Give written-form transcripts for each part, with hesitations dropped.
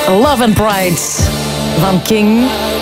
Love and Pride van King.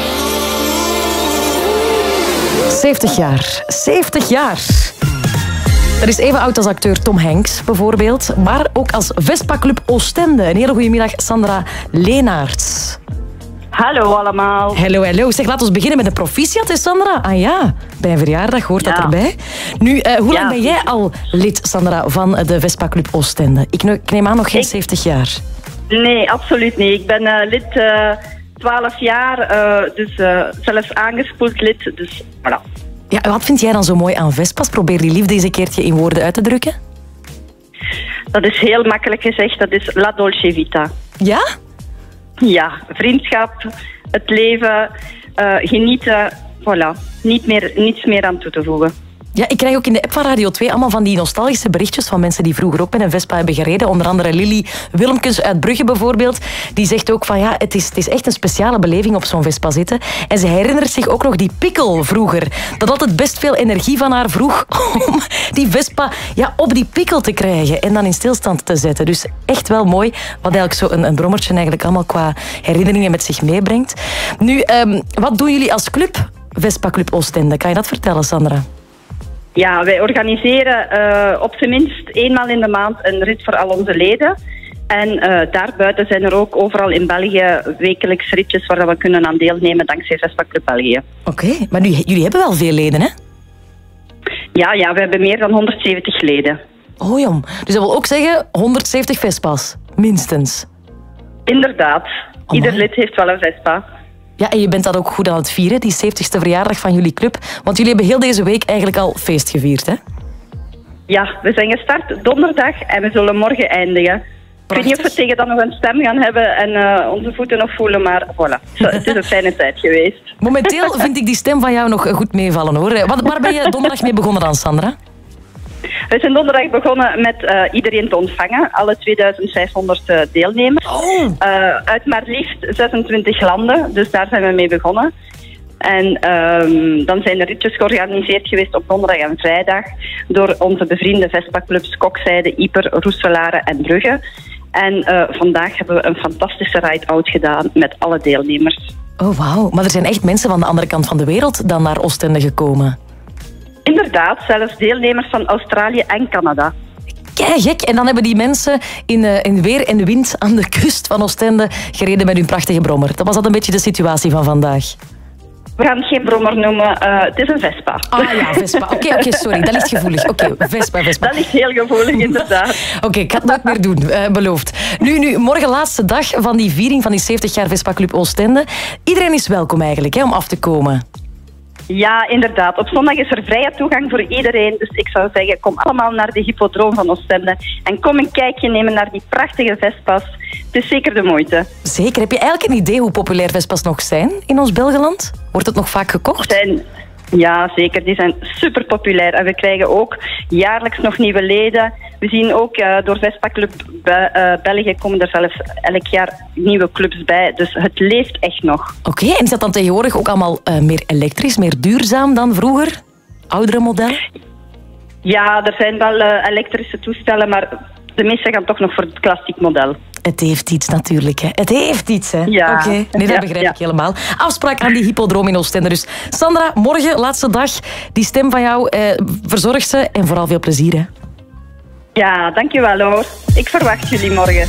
70 jaar. 70 jaar. Dat is even oud als acteur Tom Hanks, bijvoorbeeld. Maar ook als Vespa Club Oostende. Een hele goede middag, Sandra Leenaerts. Hallo allemaal. Hallo, hallo. Zeg, laten we beginnen met de proficiat, hè, Sandra? Ah ja, bij een verjaardag hoort dat erbij. Nu, hoe lang ben jij al lid, Sandra, van de Vespa Club Oostende? Ik neem aan nog geen 70 jaar. Nee, absoluut niet. Ik ben lid 12 jaar, dus zelfs aangespoeld lid. Dus voilà. Ja, wat vind jij dan zo mooi aan Vespa's? Probeer die liefde eens een keertje in woorden uit te drukken. Dat is heel makkelijk gezegd. Dat is la dolce vita. Ja? Ja, vriendschap, het leven, genieten, voilà. Niets meer aan toe te voegen. Ja, ik krijg ook in de app van Radio 2 allemaal van die nostalgische berichtjes van mensen die vroeger ook met een Vespa hebben gereden. Onder andere Lily Willemkens uit Brugge bijvoorbeeld. Die zegt ook van ja, het is echt een speciale beleving op zo'n Vespa zitten. En ze herinnert zich ook nog die pikkel vroeger. Dat altijd best veel energie van haar vroeg om die Vespa op die pikkel te krijgen en dan in stilstand te zetten. Dus echt wel mooi, wat eigenlijk zo een brommertje eigenlijk allemaal qua herinneringen met zich meebrengt. Nu, wat doen jullie als club, Vespa Club Oostende? Kan je dat vertellen, Sandra? Ja, wij organiseren op zijn minst eenmaal in de maand een rit voor al onze leden. En daarbuiten zijn er ook overal in België wekelijks ritjes waar we kunnen aan deelnemen dankzij Vespa Club België. Oké, maar jullie hebben wel veel leden, hè? Ja, we hebben meer dan 170 leden. Oh jong, dus dat wil ook zeggen 170 Vespa's, minstens. Inderdaad, ieder lid heeft wel een Vespa. Ja, en je bent dat ook goed aan het vieren, die 70ste verjaardag van jullie club. Want jullie hebben heel deze week eigenlijk al feest gevierd, hè? Ja, we zijn gestart donderdag en we zullen morgen eindigen. Prachtig. Ik weet niet of we tegen dan nog een stem gaan hebben en onze voeten nog voelen, maar voilà. Het is een fijne tijd geweest. Momenteel vind ik die stem van jou nog goed meevallen, hoor. Waar ben je donderdag mee begonnen dan, Sandra? We zijn donderdag begonnen met iedereen te ontvangen. Alle 2500 deelnemers. Uit maar liefst 26 landen. Dus daar zijn we mee begonnen. En dan zijn er ritjes georganiseerd geweest op donderdag en vrijdag. Door onze bevriende Vespa-clubs Kokzijde, Ieper, Roeselare en Brugge. En vandaag hebben we een fantastische ride-out gedaan met alle deelnemers. Oh, wauw. Maar er zijn echt mensen van de andere kant van de wereld dan naar Oostende gekomen. Inderdaad, zelfs deelnemers van Australië en Canada. Kijk, gek. En dan hebben die mensen in weer en wind aan de kust van Oostende gereden met hun prachtige brommer. Was dat een beetje de situatie van vandaag? We gaan het geen brommer noemen, het is een Vespa. Ah ja, Vespa. Oké, sorry, dat ligt gevoelig. Oké, Vespa. Dat ligt heel gevoelig, inderdaad. Oké, ik ga het nooit meer doen, beloofd. Nu, morgen laatste dag van die viering van die 70 jaar Vespa Club Oostende. Iedereen is welkom eigenlijk, hè, om af te komen. Ja, inderdaad. Op zondag is er vrije toegang voor iedereen. Dus ik zou zeggen, kom allemaal naar de Hippodroom van Oostende. En kom een kijkje nemen naar die prachtige Vespa's. Het is zeker de moeite. Zeker. Heb je eigenlijk een idee hoe populair Vespa's nog zijn in ons Belgeland? Wordt het nog vaak gekocht? Ja, zeker. Die zijn super populair. En we krijgen ook jaarlijks nog nieuwe leden. We zien ook door Vespa Club België komen er zelfs elk jaar nieuwe clubs bij. Dus het leeft echt nog. Oké, en is dat dan tegenwoordig ook allemaal meer elektrisch, meer duurzaam dan vroeger? Oudere modellen? Ja, er zijn wel elektrische toestellen, maar de meeste gaan toch nog voor het klassiek model. Het heeft iets natuurlijk, hè. Het heeft iets, hè. Ja. Oké, nee, dat begrijp ik helemaal. Afspraak aan die Hippodroom in Oostende. Dus Sandra, morgen, laatste dag. Die stem van jou, verzorg ze en vooral veel plezier, hè. Ja, dankjewel hoor. Ik verwacht jullie morgen.